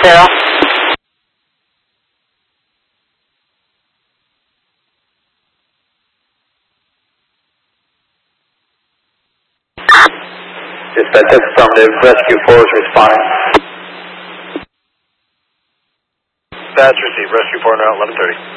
Zero. Dispatch, that's affirmative. Rescue 4 is responding. Dispatch received. Rescue 4 now 1130.